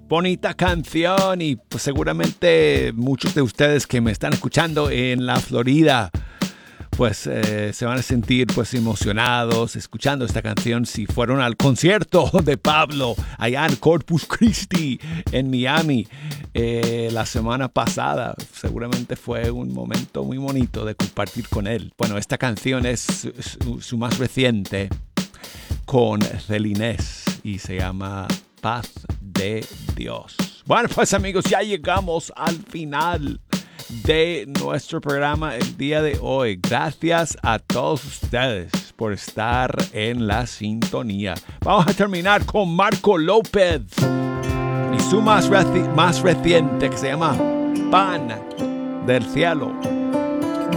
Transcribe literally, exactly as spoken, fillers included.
Bonita canción y pues seguramente muchos de ustedes que me están escuchando en la Florida pues eh, se van a sentir pues emocionados escuchando esta canción si fueron al concierto de Pablo allá en Corpus Christi en Miami eh, la semana pasada. Seguramente fue un momento muy bonito de compartir con él. Bueno, esta canción es su, su más reciente con Relinés y se llama Paz de Dios. Bueno, pues amigos, ya llegamos al final de nuestro programa el día de hoy. Gracias a todos ustedes por estar en la sintonía. Vamos a terminar con Marco López y su más, reci- más reciente que se llama Pan del Cielo.